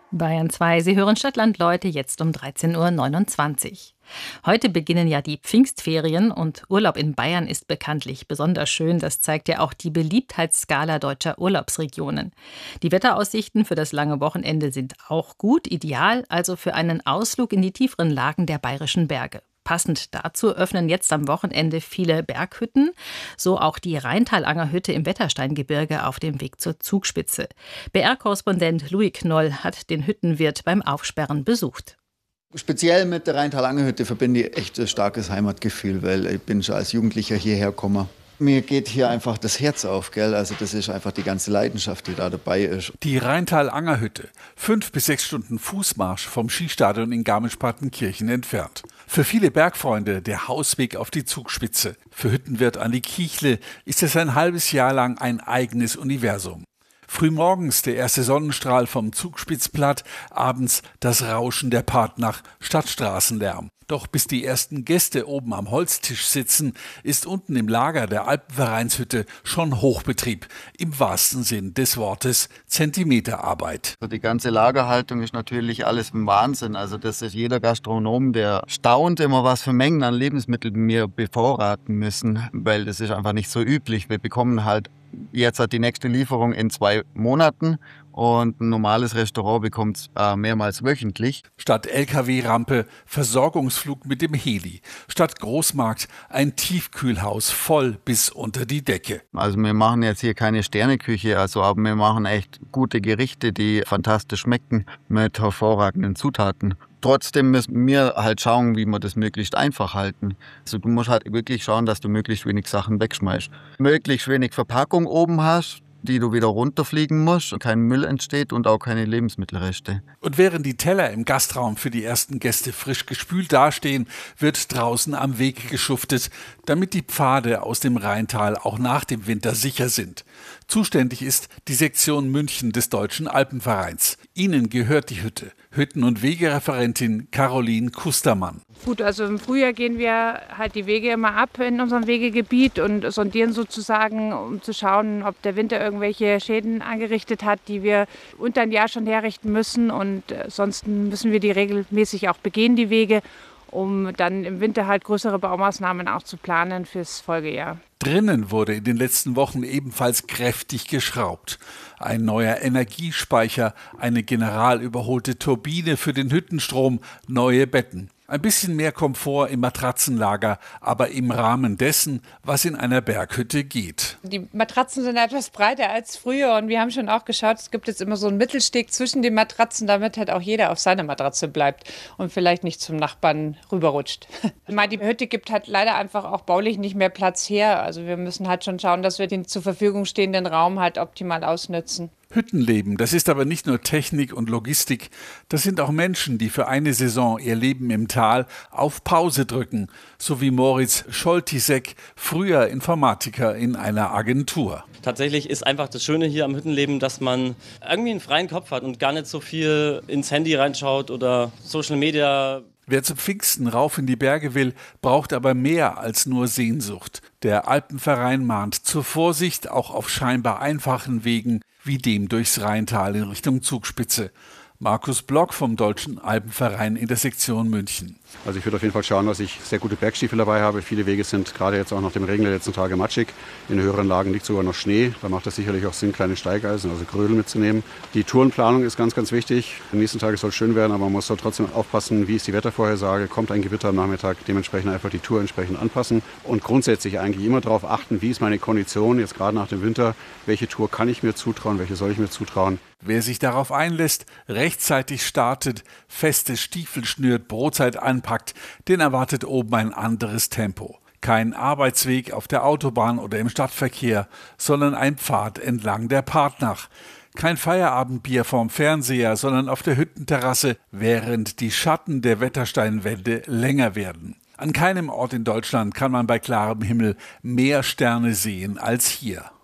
Bayern 2, Sie hören Stadtland Leute jetzt um 13:29 Uhr. Heute beginnen ja die Pfingstferien und Urlaub in Bayern ist bekanntlich besonders schön. Das zeigt ja auch die Beliebtheitsskala deutscher Urlaubsregionen. Die Wetteraussichten für das lange Wochenende sind auch gut, ideal also für einen Ausflug in die tieferen Lagen der bayerischen Berge. Passend dazu öffnen jetzt am Wochenende viele Berghütten, so auch die Rheintal-Anger-Hütte im Wettersteingebirge auf dem Weg zur Zugspitze. BR-Korrespondent Louis Knoll hat den Hüttenwirt beim Aufsperren besucht. Speziell mit der Rheintal-Anger-Hütte verbinde ich echt ein starkes Heimatgefühl, weil ich bin schon als Jugendlicher hierher gekommen. Mir geht hier einfach das Herz auf, gell? Also das ist einfach die ganze Leidenschaft, die da dabei ist. Die Rheintal-Anger-Hütte, 5 bis 6 Stunden Fußmarsch vom Skistadion in Garmisch-Partenkirchen entfernt. Für viele Bergfreunde der Hausweg auf die Zugspitze. Für Hüttenwirt Andi Kiechle ist es ein halbes Jahr lang ein eigenes Universum. Frühmorgens der erste Sonnenstrahl vom Zugspitzplatt, abends das Rauschen der Partnach, Stadtstraßenlärm. Doch bis die ersten Gäste oben am Holztisch sitzen, ist unten im Lager der Alpenvereinshütte schon Hochbetrieb. Im wahrsten Sinn des Wortes Zentimeterarbeit. Die ganze Lagerhaltung ist natürlich alles ein Wahnsinn. Also das ist jeder Gastronom, der staunt immer, was für Mengen an Lebensmitteln wir bevorraten müssen, weil das ist einfach nicht so üblich. Wir bekommen halt jetzt die nächste Lieferung in 2 Monaten. Und ein normales Restaurant bekommt es mehrmals wöchentlich. Statt LKW-Rampe Versorgungsflug mit dem Heli. Statt Großmarkt ein Tiefkühlhaus voll bis unter die Decke. Also wir machen jetzt hier keine Sterneküche, aber wir machen echt gute Gerichte, die fantastisch schmecken mit hervorragenden Zutaten. Trotzdem müssen wir halt schauen, wie wir das möglichst einfach halten. Also du musst halt wirklich schauen, dass du möglichst wenig Sachen wegschmeißt. Möglichst wenig Verpackung oben hast, die du wieder runterfliegen musst, kein Müll entsteht und auch keine Lebensmittelreste. Und während die Teller im Gastraum für die ersten Gäste frisch gespült dastehen, wird draußen am Weg geschuftet, damit die Pfade aus dem Rheintal auch nach dem Winter sicher sind. Zuständig ist die Sektion München des Deutschen Alpenvereins. Ihnen gehört die Hütte. Hütten- und Wegereferentin Caroline Kustermann. Gut, also im Frühjahr gehen wir halt die Wege immer ab in unserem Wegegebiet und sondieren sozusagen, um zu schauen, ob der Winter irgendwelche Schäden angerichtet hat, die wir unter ein Jahr schon herrichten müssen. Und sonst müssen wir die regelmäßig auch begehen, die Wege, um dann im Winter halt größere Baumaßnahmen auch zu planen fürs Folgejahr. Drinnen wurde in den letzten Wochen ebenfalls kräftig geschraubt. Ein neuer Energiespeicher, eine generalüberholte Turbine für den Hüttenstrom, neue Betten. Ein bisschen mehr Komfort im Matratzenlager, aber im Rahmen dessen, was in einer Berghütte geht. Die Matratzen sind etwas breiter als früher und wir haben schon auch geschaut, es gibt jetzt immer so einen Mittelsteg zwischen den Matratzen, damit halt auch jeder auf seiner Matratze bleibt und vielleicht nicht zum Nachbarn rüberrutscht. Die Hütte gibt halt leider einfach auch baulich nicht mehr Platz her. Also wir müssen halt schon schauen, dass wir den zur Verfügung stehenden Raum halt optimal ausnutzen. Hüttenleben, das ist aber nicht nur Technik und Logistik, das sind auch Menschen, die für eine Saison ihr Leben im Tal auf Pause drücken, so wie Moritz Scholtisek, früher Informatiker in einer Agentur. Tatsächlich ist einfach das Schöne hier am Hüttenleben, dass man irgendwie einen freien Kopf hat und gar nicht so viel ins Handy reinschaut oder Social Media. Wer zu Pfingsten rauf in die Berge will, braucht aber mehr als nur Sehnsucht. Der Alpenverein mahnt zur Vorsicht auch auf scheinbar einfachen Wegen, wie dem durchs Rheintal in Richtung Zugspitze. Markus Block vom Deutschen Alpenverein in der Sektion München. Also ich würde auf jeden Fall schauen, dass ich sehr gute Bergstiefel dabei habe. Viele Wege sind gerade jetzt auch nach dem Regen der letzten Tage matschig. In höheren Lagen liegt sogar noch Schnee. Da macht es sicherlich auch Sinn, kleine Steigeisen, also Grödel mitzunehmen. Die Tourenplanung ist ganz, ganz wichtig. Am nächsten Tag soll es schön werden, aber man muss dort trotzdem aufpassen, wie ist die Wettervorhersage. Kommt ein Gewitter am Nachmittag, dementsprechend einfach die Tour entsprechend anpassen. Und grundsätzlich eigentlich immer darauf achten, wie ist meine Kondition jetzt gerade nach dem Winter. Welche Tour kann ich mir zutrauen, welche soll ich mir zutrauen. Wer sich darauf einlässt, rechtzeitig startet, feste Stiefel schnürt, Brotzeit anpackt, den erwartet oben ein anderes Tempo. Kein Arbeitsweg auf der Autobahn oder im Stadtverkehr, sondern ein Pfad entlang der Partnach. Kein Feierabendbier vorm Fernseher, sondern auf der Hüttenterrasse, während die Schatten der Wettersteinwände länger werden. An keinem Ort in Deutschland kann man bei klarem Himmel mehr Sterne sehen als hier.